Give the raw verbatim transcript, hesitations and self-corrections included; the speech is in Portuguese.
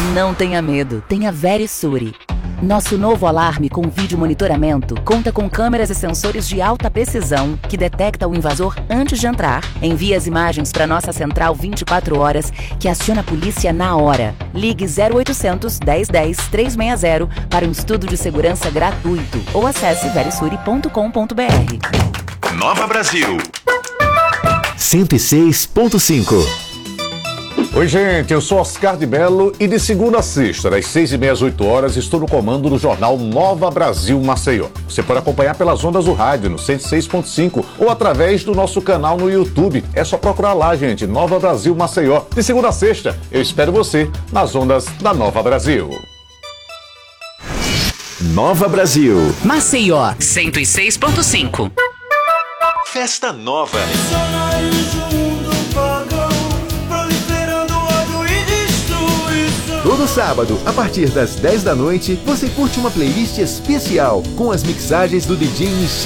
Não tenha medo, tenha Verisure. Nosso novo alarme com vídeo monitoramento conta com câmeras e sensores de alta precisão que detecta o invasor antes de entrar, envia as imagens para nossa central vinte e quatro horas, que aciona a polícia na hora. Ligue zero oitocentos, dez dez, trezentos e sessenta para um estudo de segurança gratuito ou acesse verisure ponto com ponto br. Nova Brasil cento e seis ponto cinco. Oi, gente, eu sou Oscar de Mello e de segunda a sexta, das seis e meia às oito horas, estou no comando do jornal Nova Brasil Maceió. Você pode acompanhar pelas ondas do rádio no cento e seis ponto cinco ou através do nosso canal no YouTube. É só procurar lá, gente, Nova Brasil Maceió. De segunda a sexta, eu espero você nas ondas da Nova Brasil. Nova Brasil Maceió cento e seis ponto cinco. Festa Nova. Todo sábado, a partir das dez da noite, você curte uma playlist especial com as mixagens do D J Michel.